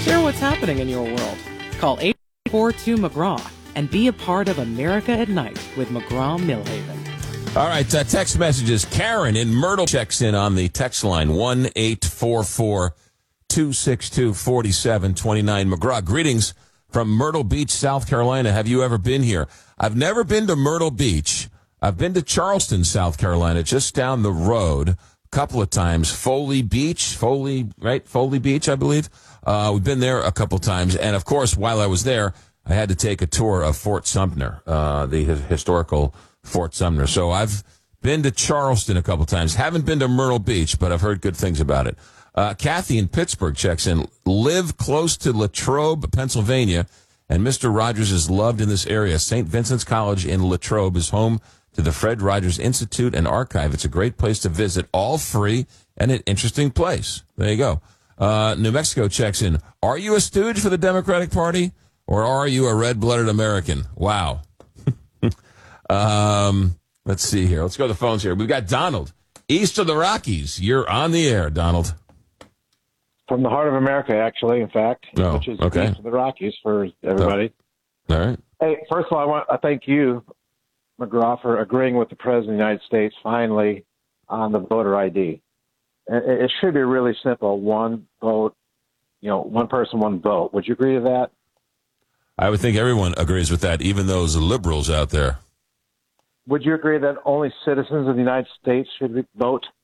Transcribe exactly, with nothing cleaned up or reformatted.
Share what's happening in your world. Call eight four two McGraw and be a part of America at Night with McGraw-Millhaven. All right, uh, text messages. Karen in Myrtle checks in on the text line, one eight four four, two six two, four seven two nine. McGraw, greetings from Myrtle Beach, South Carolina. Have you ever been here? I've never been to Myrtle Beach. I've been to Charleston, South Carolina, just down the road a couple of times. Foley Beach, Foley, right? Foley Beach, I believe. Uh, we've been there a couple times. And, of course, while I was there, I had to take a tour of Fort Sumter, uh, the his, historical Fort Sumter. So I've been to Charleston a couple times. Haven't been to Myrtle Beach, but I've heard good things about it. Uh, Kathy in Pittsburgh checks in. Live close to Latrobe, Pennsylvania, and Mister Rogers is loved in this area. Saint Vincent's College in Latrobe is home to the Fred Rogers Institute and Archive. It's a great place to visit, all free, and an interesting place. There you go. Uh, New Mexico checks in. Are you a stooge for the Democratic Party, or are you a red-blooded American? Wow. um, let's see here. Let's go to the phones here. We've got Donald, east of the Rockies. You're on the air, Donald. From the heart of America, actually, in fact, oh, which is okay. east of the Rockies for everybody. Oh. All right. Hey, first of all, I want to thank you, McGraw, for agreeing with the President of the United States finally on the voter I D. It, it should be really simple. One vote, you know, one person, one vote. Would you agree to that? I would think everyone agrees with that, even those liberals out there. Would you agree that only citizens of the United States should vote?